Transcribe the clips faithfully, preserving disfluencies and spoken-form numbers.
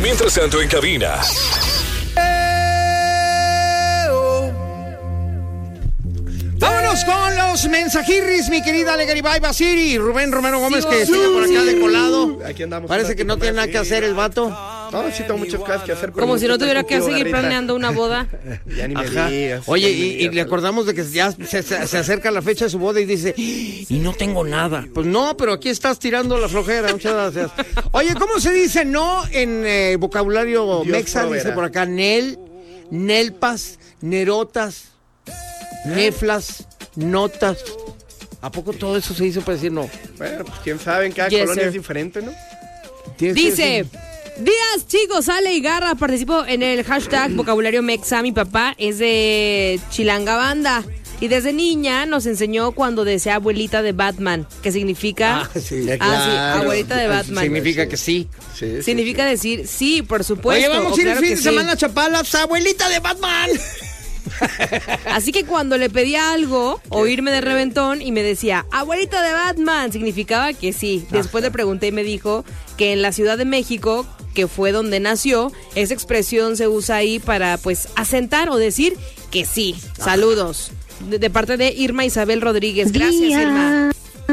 Mientras tanto, en cabina. Vámonos con los mensajirris, mi querida Alegría Basiri. Rubén Romero Gómez, sí, que sí, sigue por acá de colado. Aquí andamos. Parece que no tiene nada que hacer el vato. No, sí tengo muchas cosas que hacer. Como si no tuviera que seguir planeando una boda. Ya ni me Ajá. digas. Oye, y, y le acordamos de que ya se, se, se acerca la fecha de su boda y dice, y no tengo nada. Pues no, pero aquí estás tirando la flojera. Muchas gracias. Oye, ¿cómo se dice no en eh, vocabulario Dios mexa? Proverá. Dice por acá, nel, nelpas, nerotas, neflas, notas. ¿A poco todo eso se hizo para decir no? Bueno, pues quién sabe, en cada yes, colonia sir. Es diferente, ¿no? Dice, días chicos, Ale y Garra, participo en el hashtag vocabulario mexa. Mi papá es de Chilangabanda y desde niña nos enseñó cuando decía abuelita de Batman, que significa ah, sí, ah, claro. sí, abuelita de Batman. Significa que sí. sí significa sí, sí. decir sí, por supuesto. Oye, vamos a ir el fin de semana a Chapalas, abuelita de Batman. Así que cuando le pedía algo o irme de reventón y me decía abuelita de Batman, significaba que sí. Después le pregunté y me dijo que en la Ciudad de México, que fue donde nació, esa expresión se usa ahí para pues asentar o decir que sí. Saludos de, de parte de Irma Isabel Rodríguez. Gracias, Días. Irma.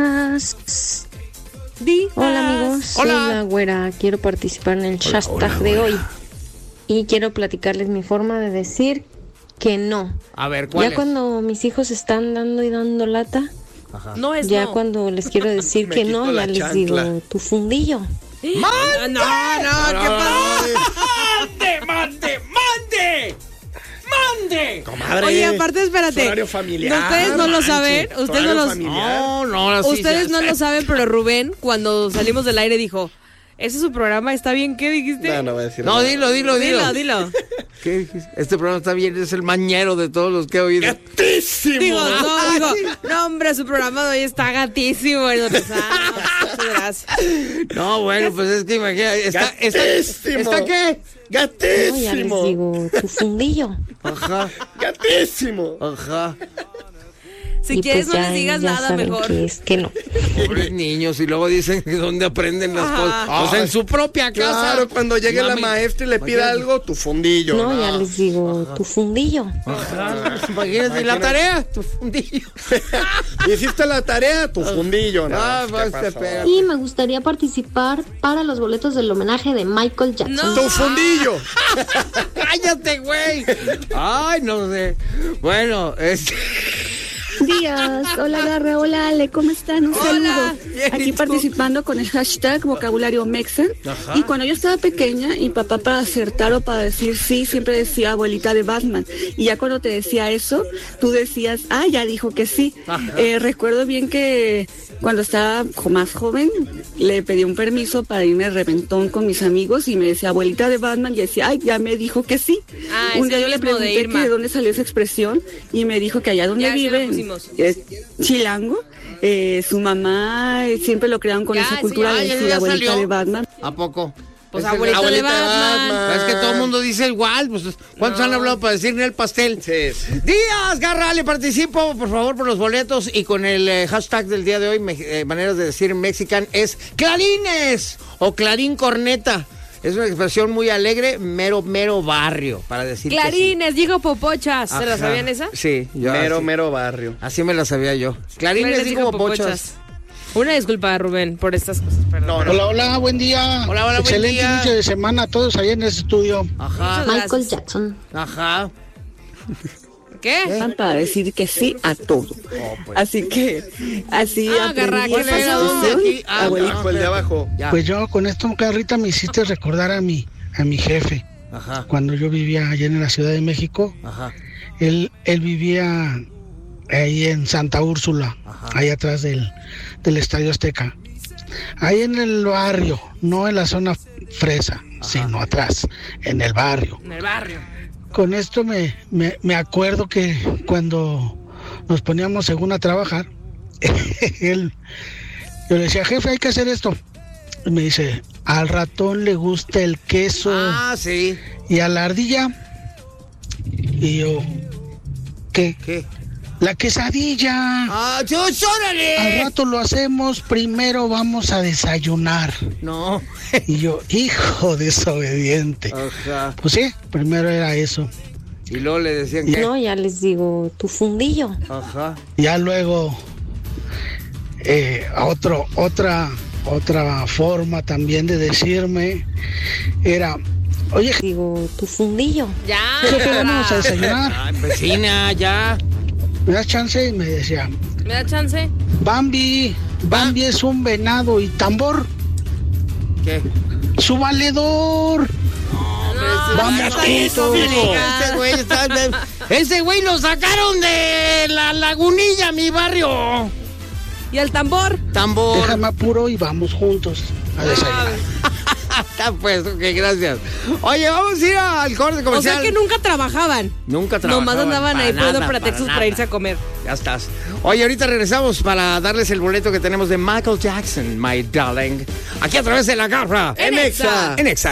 Días. Hola amigos, hola. Soy la güera, quiero participar en el hola, hashtag hola, de hoy y quiero platicarles mi forma de decir que no. A ver, ¿cuál Ya es? Cuando mis hijos están dando y dando lata, Ajá. No es ya no. cuando les quiero decir que no, ya les chancla. digo tu fundillo. ¡Mande! No, no, no, ¿qué pasó? ¡Mande, mande, mande! ¡Mande! Comadre, oye, aparte, espérate. Horario familiar. Ustedes no lo saben. Ustedes no, los, no, no, sí, ustedes sí, no sí. lo saben, pero Rubén, cuando salimos del aire, dijo: ese es su programa, ¿está bien? ¿Qué dijiste? No, no voy a decir No, nada. dilo, dilo, dilo. Dilo, dilo. ¿Qué dijiste? Este programa está bien, es el mañero de todos los que he oído. ¡Gatísimo! Digo, no, digo, no, hombre, su programa de hoy está gatísimo. Y nosotros, ah, muchas gracias. No, bueno, pues es que imagínate. Está, está, ¿Está qué? ¡Gatísimo! No, ya les digo tu fundillo. Ajá. ¡Gatísimo! Ajá. Si y quieres, pues no ya, les digas ya nada saben mejor. Que es que no. Pobres niños, y luego dicen que dónde aprenden las Ajá. cosas. O sea, en su propia casa. Claro, cuando llegue Mami. la maestra y le pida Imagínate. algo, tu fundillo. No, no. ya les digo Ajá. tu fundillo. Ajá. Imagínate, ¿y la tarea? Tu fundillo. ¿Hiciste la tarea? Tu fundillo, ¿no? Ah, pues te pega. Y me gustaría participar para los boletos del homenaje de Michael Jackson. No. ¡Tu fundillo! ¡Cállate, güey! Ay, no sé. Bueno, este... Días, hola Garra, hola Ale, ¿cómo están? Un Hola. saludo. Bien, Aquí participando con el hashtag vocabulario mexa. Ajá. Y cuando yo estaba pequeña, mi papá para acertar o para decir sí, siempre decía abuelita de Batman. Y ya cuando te decía eso, tú decías, ah, ya dijo que sí. Eh, recuerdo bien que cuando estaba más joven, le pedí un permiso para irme de reventón con mis amigos y me decía abuelita de Batman y decía, ay, ya me dijo que sí. Ah, un es día el yo le mismo de pregunté Irma. que de dónde salió esa expresión y me dijo que allá donde Ya, sí vive, lo pusimos. es Chilango, eh, su mamá eh, siempre lo crearon con Ya, esa sí, cultura ya, de ya, decir ya abuelita salió. de Batman. ¿A poco? Pues Es el- abuelita, abuelita de de Batman. Batman. Es que todo el mundo dice igual, pues ¿cuántos No. han hablado para decir el pastel? Sí, sí. Díaz, Garra, le participo, por favor, por los boletos y con el eh, hashtag del día de hoy, me, eh, maneras de decir mexican, es clarines o clarín corneta. Es una expresión muy alegre, mero, mero barrio, para decir que sí. Clarines, digo popochas. ¿Se la Ajá. sabían esa? Sí, yo Mero, así, mero barrio. así me la sabía yo. Clarines, Clarines, digo popochas. Una disculpa, Rubén, por estas cosas, perdón. No, no. Hola, hola, buen día. Hola, hola, buen Excelente día. inicio de semana a todos ahí en el estudio. Ajá, Muchas Michael gracias. Jackson. ajá. ¿Qué? Para decir que sí a todo. Así que, así Ah, Garra, aprendí ¿qué esa pasó? expresión. Aquí, ah, Abuelita. Abajo, el de abajo. Ya. Pues yo con esto, Carrita, me hiciste recordar a mi, a mi jefe. Ajá, Cuando yo vivía allá en la Ciudad de México, ajá. él, él vivía ahí en Santa Úrsula, Ajá. ahí atrás del, del Estadio Azteca. Ahí en el barrio, no en la zona fresa, sino atrás, en el barrio. En el barrio. Con esto me, me, me acuerdo que cuando nos poníamos según a trabajar, él, yo le decía, jefe, hay que hacer esto. Y me dice, al ratón le gusta el queso Ah, sí. y a la ardilla. Y yo, ¿qué? ¿Qué? la quesadilla. ¡Ah, Dios, órale! Al rato lo hacemos, primero vamos a desayunar. No. Y yo, hijo desobediente. Ajá. Pues sí, primero era eso. Y luego le decían que... No, ya les digo, tu fundillo. Ajá. Ya luego, eh, otro, otra, otra forma también de decirme era, oye, Digo, tu fundillo. Ya. jefe, vamos a desayunar. Ay, vecina, ya. ¿Me das chance? Y me decía, ¿Me da chance? Bambi, Bambi es un venado y tambor, ¿Qué? su valedor. Vamos juntos. Ese güey está... Ese güey lo sacaron de la lagunilla, mi barrio. ¿Y el tambor? Tambor. Déjame apuro y vamos juntos a desayunar. Está pues, ok, gracias. Oye, vamos a ir al corte O comercial. sea que nunca trabajaban. Nunca trabajaban. Nomás andaban para ahí poniendo nada, pretextos para para, nada. irse a comer. Ya estás. Oye, ahorita regresamos para darles el boleto que tenemos de Michael Jackson, My Darling. Aquí a través de la garra. En Exa. En Exa.